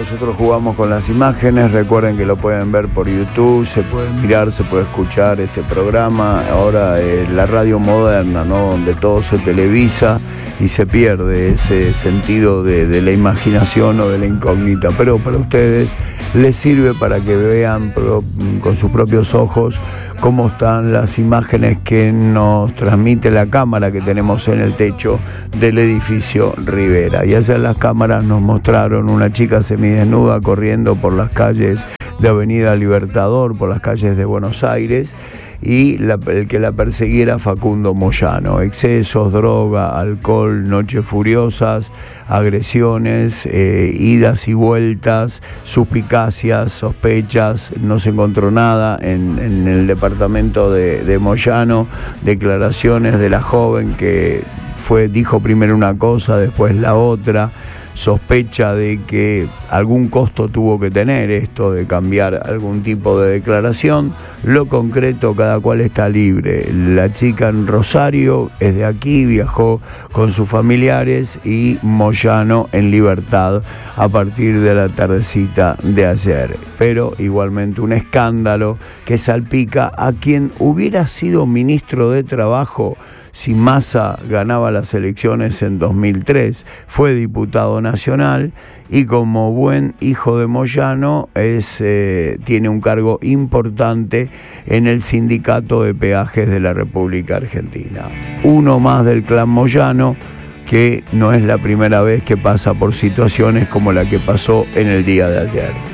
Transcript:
nosotros jugamos con las imágenes. Recuerden que lo pueden ver por YouTube, se puede mirar, se puede escuchar este programa. Ahora la radio moderna, ¿no? Donde todo se televisa y se pierde ese sentido de la imaginación o de la incógnita. Pero para ustedes les sirve para que vean con sus propios ojos cómo están las imágenes que nos transmite la cámara que tenemos en el techo del edificio Rivera. Y ayer las cámaras nos mostraron una chica semidesnuda corriendo por las calles de Avenida Libertador, por las calles de Buenos Aires, y el que la perseguía era Facundo Moyano. Excesos, droga, alcohol, noches furiosas, agresiones, idas y vueltas, suspicacias, sospechas. No se encontró nada en el departamento de Moyano. Declaraciones de la joven que dijo primero una cosa, después la otra. Sospecha de que algún costo tuvo que tener esto de cambiar algún tipo de declaración. Lo concreto, cada cual está libre. La chica en Rosario es de aquí, viajó con sus familiares, y Moyano en libertad a partir de la tardecita de ayer. Pero igualmente un escándalo que salpica a quien hubiera sido ministro de Trabajo si Massa ganaba las elecciones en 2003. Fue diputado nacional y como buen hijo de Moyano tiene un cargo importante en el sindicato de peajes de la República Argentina. Uno más del clan Moyano, que no es la primera vez que pasa por situaciones como la que pasó en el día de ayer.